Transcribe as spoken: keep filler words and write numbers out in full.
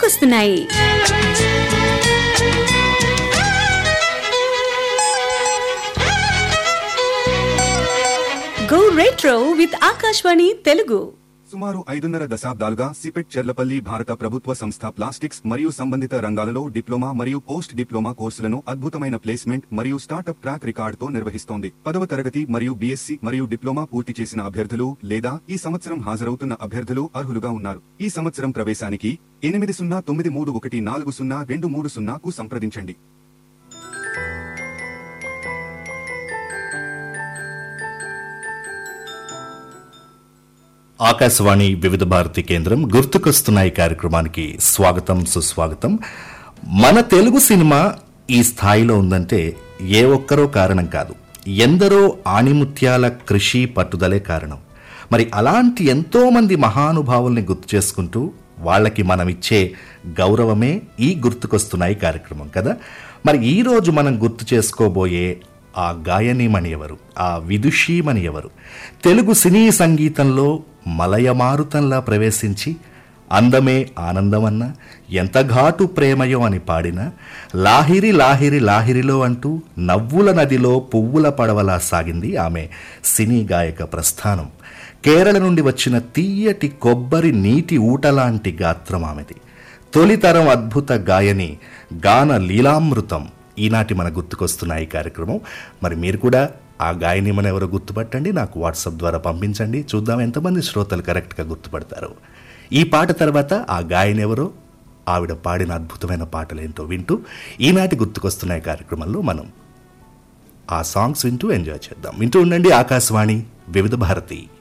గుర్తుకొస్తున్నాయి. Go retro with Akashvani Telugu. సుమారు ఐదున్నర దశాబ్దాలుగా సిపెట్ చెర్లపల్లి భారత ప్రభుత్వ సంస్థ ప్లాస్టిక్స్ మరియు సంబంధిత రంగాలలో డిప్లొమా మరియు పోస్ట్ డిప్లొమా కోర్సులను అద్భుతమైన ప్లేస్మెంట్ మరియు స్టార్టప్ ట్రాక్ రికార్డుతో నిర్వహిస్తోంది. పదవ తరగతి మరియు బీఎస్సీ మరియు డిప్లొమా పూర్తి చేసిన అభ్యర్థులు లేదా ఈ సంవత్సరం హాజరవుతున్న అభ్యర్థులు అర్హులుగా ఉన్నారు. ఈ సంవత్సరం ప్రవేశానికి ఎనిమిది సున్నా తొమ్మిది మూడు ఒకటి నాలుగు సున్నా రెండు మూడు సున్నాకు సంప్రదించండి. ఆకాశవాణి వివిధ భారతి కేంద్రం గుర్తుకొస్తున్నాయి కార్యక్రమానికి స్వాగతం, సుస్వాగతం. మన తెలుగు సినిమా ఈ స్థాయిలో ఉందంటే ఏ ఒక్కరో కారణం కాదు, ఎందరో ఆణిముత్యాల కృషి పట్టుదలే కారణం. మరి అలాంటి ఎంతో మంది మహానుభావుల్ని గుర్తు చేసుకుంటూ వాళ్ళకి మనం ఇచ్చే గౌరవమే ఈ గుర్తుకొస్తున్నాయి కార్యక్రమం కదా. మరి ఈరోజు మనం గుర్తు చేసుకోబోయే ఆ గాయనీమణి ఎవరు, ఆ విదుషీమణి ఎవరు? తెలుగు సినీ సంగీతంలో మలయమారుతంలా ప్రవేశించి అందమే ఆనందమన్నా, ఎంత ఘాటు ప్రేమయో అని పాడిన లాహిరి లాహిరి లాహిరిలో అంటూ నవ్వుల నదిలో పువ్వుల పడవలా సాగింది ఆమె సినీ గాయక ప్రస్థానం. కేరళ నుండి వచ్చిన తీయటి కొబ్బరి నీటి ఊటలాంటి గాత్రం ఆమెది. తొలితరం అద్భుత గాయని, గాన లీలామృతం ఈనాటి మన గుర్తుకొస్తున్నాయి కార్యక్రమం. మరి మీరు కూడా ఆ గాయనిమని ఎవరో గుర్తుపట్టండి, నాకు వాట్సాప్ ద్వారా పంపించండి. చూద్దాం ఎంతమంది శ్రోతలు కరెక్ట్గా గుర్తుపడతారు. ఈ పాట తర్వాత ఆ గాయని ఎవరో, ఆవిడ పాడిన అద్భుతమైన పాటలేంటో వింటూ ఈనాటి గుర్తుకొస్తున్నాయి కార్యక్రమంలో మనం ఆ సాంగ్స్ వింటూ ఎంజాయ్ చేద్దాం. వింటూ ఉండండి ఆకాశవాణి వివిధ భారతి.